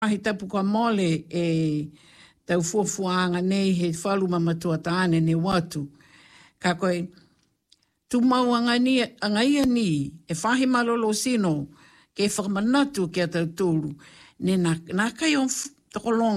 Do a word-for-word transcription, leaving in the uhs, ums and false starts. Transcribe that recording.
Ahi tapu ka mole e tau fuafuanga nei he whalu mamatua taane ne watu. Ka koe, tu mau angani, angaia ni e whahi malolo sino ke whakamanatu ke a tau tūru. Ne nā, nā kai on takolonga